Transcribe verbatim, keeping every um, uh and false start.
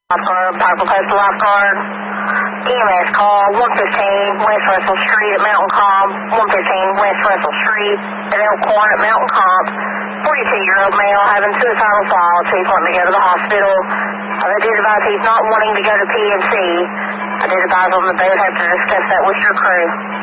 Lifeguard, Purple Coast Lifeguard. E M S call one fifteen West Russell Street at Mountain Comp, one fifteen West Russell Street at Elkhorn at Mountain Comp. forty-two-year-old male having suicidal thoughts. He's wanting to go to the hospital. I did advise he's not wanting to go to P M C. I did advise on the boat. Have to discuss that with your crew.